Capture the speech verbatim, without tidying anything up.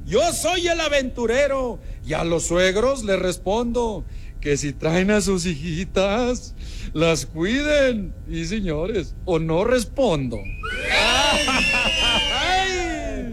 Yo soy el aventurero y a los suegros les respondo que si traen a sus hijitas, las cuiden. Y señores, o no respondo.